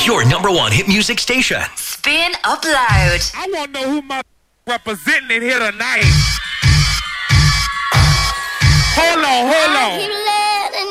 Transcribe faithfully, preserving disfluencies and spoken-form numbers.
Your number one hit music station. Spin Up Loud. I want to know who my representing here tonight. Hold on, hold